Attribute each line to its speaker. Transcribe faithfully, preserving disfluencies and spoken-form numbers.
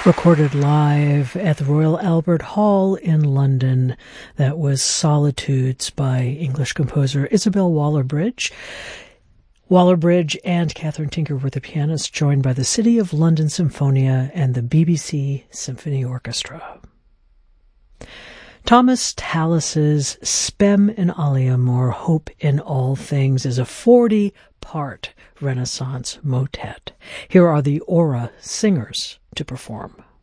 Speaker 1: Recorded live at the Royal Albert Hall in London. That was Solitudes by English composer Isabel Waller-Bridge. Waller-Bridge and Catherine Tinker were the pianists, joined by the City of London Symphonia and the B B C Symphony Orchestra. Thomas Tallis's Spem in Alium, or Hope in All Things, is a forty-part Renaissance motet. Here are the Aura Singers to perform.